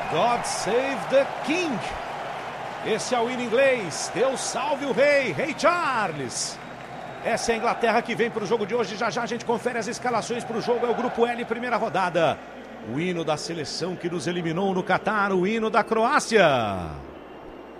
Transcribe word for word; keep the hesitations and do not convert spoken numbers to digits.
God save the King. Esse é o hino inglês. Deus salve o rei, Rei Charles. Essa é a Inglaterra que vem para o jogo de hoje. Já já a gente confere as escalações para o jogo. É o Grupo L, primeira rodada. O hino da seleção que nos eliminou no Catar, o hino da Croácia.